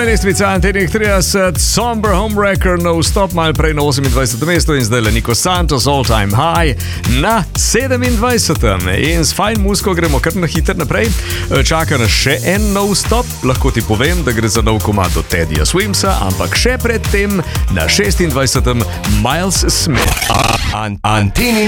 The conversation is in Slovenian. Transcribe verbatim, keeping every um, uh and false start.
Nova lestvica Antenih trideset, Somber Homewrecker, No Stop, malo prej na osemindvajsetem mestu in zdaj le Nico Santos, All Time High na sedemindvajsetem. In s fajn muziko gremo kar na hiter naprej. Čaka nas še en No Stop, lahko ti povem, da gre za nov komad od Teddyja Swimsa, ampak še predtem na šestindvajsetem Miles Smith. Anteni